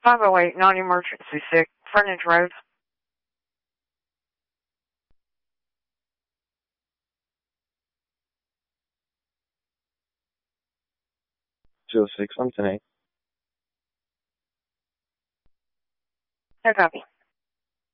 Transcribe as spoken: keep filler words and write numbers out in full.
five oh eight, non-emergency sick, frontage road. two oh six, I'm ten eight. No copy.